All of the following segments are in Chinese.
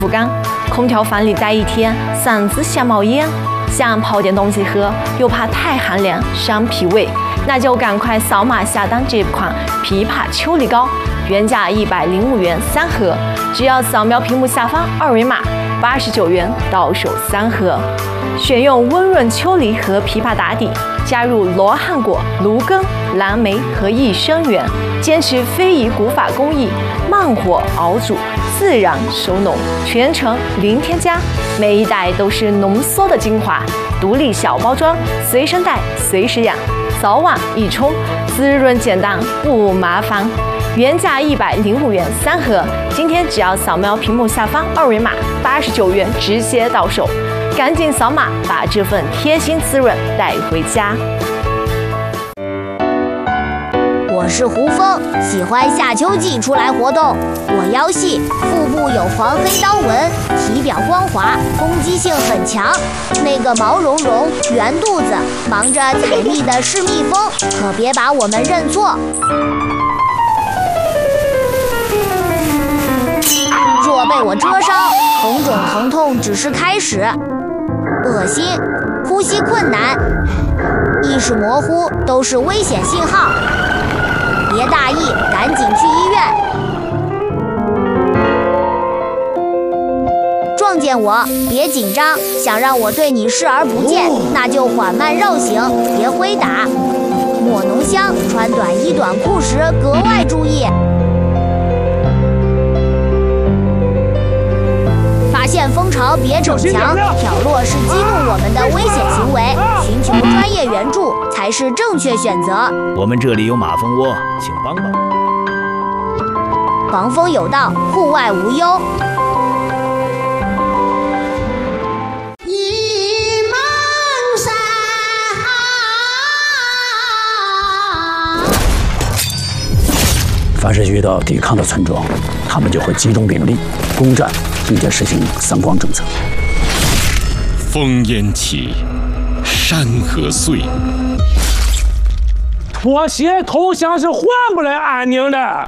不干，空调房里待一天，嗓子想冒烟，想泡点东西喝，又怕太寒凉伤脾胃，那就赶快扫码下单这款枇杷秋梨膏，原价105元3盒，只要扫描屏幕下方二维码，89元到手3盒。选用温润秋梨和枇杷打底，加入罗汉果、芦根、蓝莓和益生元，坚持非遗古法工艺，慢火熬煮，自然收浓，全程零添加，每一袋都是浓缩的精华，独立小包装，随身带，随时养，早晚一冲，滋润简单不麻烦。原价105元3盒，今天只要扫描屏幕下方二维码，89元直接到手，赶紧扫码把这份贴心滋润带回家。 我是胡峰，喜欢夏秋季出来活动。我腰细，腹部有黄黑刀纹，体表光滑，攻击性很强。那个毛茸茸、圆肚子，忙着采蜜的是蜜蜂，可别把我们认错。若被我蛰伤，红肿疼痛只是开始。恶心、呼吸困难、意识模糊都是危险信号。别大意，赶紧去医院。撞见我别紧张，想让我对你视而不见，那就缓慢绕行，别挥打。抹浓香，穿短衣短裤时格外注意。发现蜂巢别逞强，挑落是激怒我们的危险行为，寻求专业援助才是正确选择。 我们这里有马蜂窝，请帮帮。 防风有道，户外无忧。 一梦山， 凡是遇到抵抗的村庄，他们就会集中兵力攻占，并且实行三光政策。 烽烟起，山河碎。 妥协投降是换不来安宁的。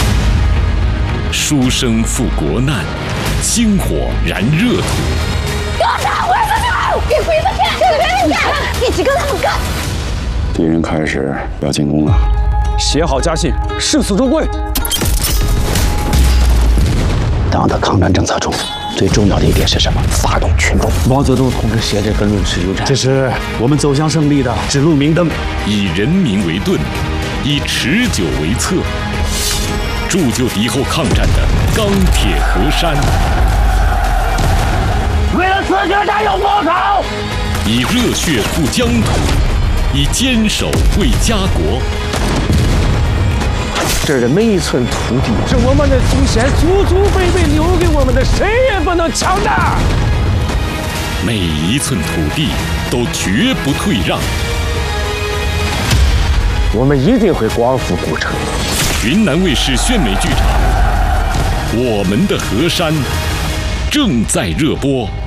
书生赴国难，星火燃热土。 干啥？我要出去！给鬼子干！给别人干！一起跟他们干！ 敌人开始要进攻了。 写好家信，誓死忠归。 党的抗战政策中，最重要的一点是什么？发动群众。 毛泽东同志写这个论持久战， 这是我们走向胜利的指路明灯。 以人民为盾，以持久为策，铸就敌后抗战的钢铁河山。 为了自觉战有报仇， 以热血护疆土，以坚守为家国。 这儿的每一寸土地是我们的祖先祖祖辈辈留给我们的，谁也不能抢的。 每一寸土地都绝不退让。 我们一定会光复古城。 云南卫视炫美剧场，我们的河山正在热播。